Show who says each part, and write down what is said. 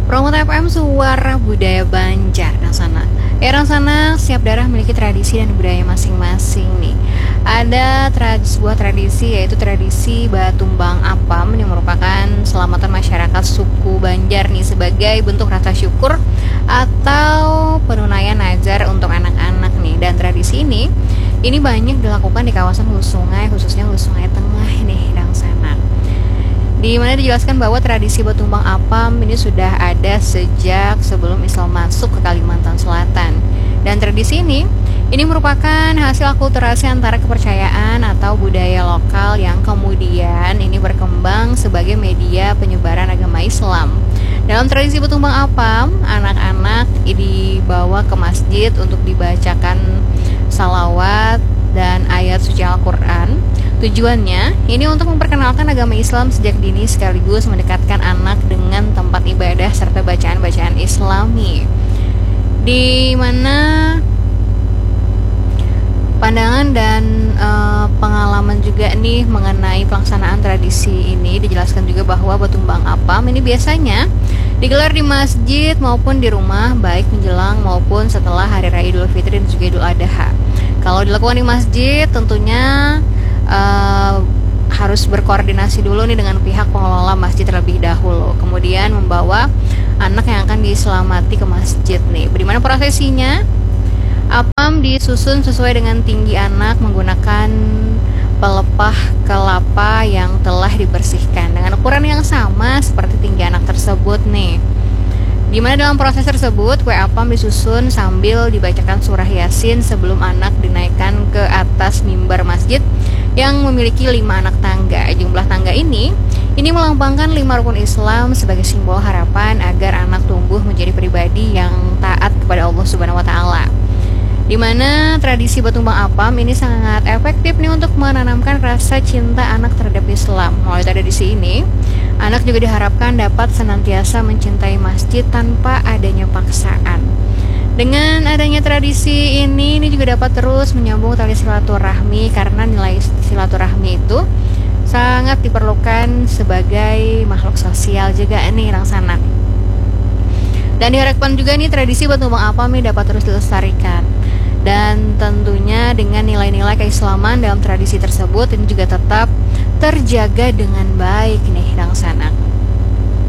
Speaker 1: Promo TFM Suara Budaya Banjar Rangsana. Rangsana, setiap daerah memiliki tradisi dan budaya masing-masing nih. Ada sebuah tradisi yaitu tradisi Batumbang Apam yang merupakan selamatan masyarakat suku Banjar nih sebagai bentuk rasa syukur atau penunaian nazar untuk anak-anak nih. Dan tradisi ini banyak dilakukan di kawasan hulu sungai, khususnya hulu sungai tengah nih Rangsana. Di mana dijelaskan bahwa tradisi Batumbang Apam ini sudah ada sejak sebelum Islam masuk ke Kalimantan Selatan. Dan tradisi ini merupakan hasil akulturasi antara kepercayaan atau budaya lokal yang kemudian ini berkembang sebagai media penyebaran agama Islam. Dalam tradisi Batumbang Apam, anak-anak dibawa ke masjid untuk dibacakan salawat dan ayat suci Al-Quran. Tujuannya ini untuk memperkenalkan agama Islam sejak dini sekaligus mendekatkan anak dengan tempat ibadah serta bacaan-bacaan Islami. Di mana pandangan dan pengalaman juga nih mengenai pelaksanaan tradisi ini dijelaskan juga bahwa Batumbang Apam ini biasanya digelar di masjid maupun di rumah baik menjelang maupun setelah Hari Raya Idul Fitri dan juga Idul Adha. Kalau dilakukan di masjid tentunya harus berkoordinasi dulu nih dengan pihak pengelola masjid terlebih dahulu. Kemudian membawa anak yang akan diselamati ke masjid nih. Bagaimana prosesinya? Apam disusun sesuai dengan tinggi anak menggunakan pelepah kelapa yang telah dibersihkan dengan ukuran yang sama seperti tinggi anak tersebut nih. Dimana dalam proses tersebut kue apam disusun sambil dibacakan surah Yasin sebelum anak dinaikkan ke atas mimbar masjid yang memiliki 5 anak tangga. Jumlah tangga ini melambangkan 5 rukun Islam sebagai simbol harapan agar anak tumbuh menjadi pribadi yang taat kepada Allah Subhanahu wa taala. Di mana tradisi Batumbang Apam ini sangat efektif nih untuk menanamkan rasa cinta anak terhadap Islam. Melalui tradisi ini, anak juga diharapkan dapat senantiasa mencintai masjid tanpa adanya paksaan. Dengan adanya tradisi ini juga dapat terus menyambung tali silaturahmi karena nilai silaturahmi itu sangat diperlukan sebagai makhluk sosial juga nih Rangsana. Dan diharapkan juga nih tradisi Batumbang Apam ini dapat terus dilestarikan. Dan tentunya dengan nilai-nilai keislaman dalam tradisi tersebut ini juga tetap terjaga dengan baik nih Rangsana.